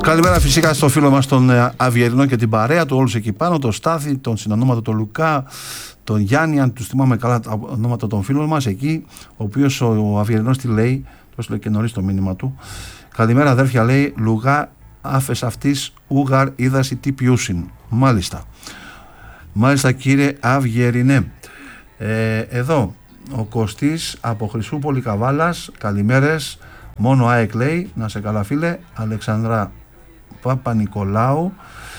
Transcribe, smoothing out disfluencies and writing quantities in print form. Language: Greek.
Καλημέρα φυσικά στο φίλο μας τον Αβιερινό και την παρέα του, όλους εκεί πάνω, τον Στάθη, τον συνονόματο τον Λουκά, τον Γιάννη, αν τους θυμάμαι καλά τα ονόματα των φίλων μας εκεί, ο οποίος ο Αβιερινός τι λέει, το έστειλε και νωρίς το μήνυμα του. Καλημέρα αδέρφια, λέει, Λουγά άφες αυτής ούγαρ είδαση τι πιούσιν. Μάλιστα κύριε Αβιερινέ. Εδώ ο Κωστής από Χρυσούπολη Καβάλας, καλημέρες, μόνο ΑΕΚ λέει, να σε καλά φίλε. Αλεξανδρά Παπα-Νικολάου,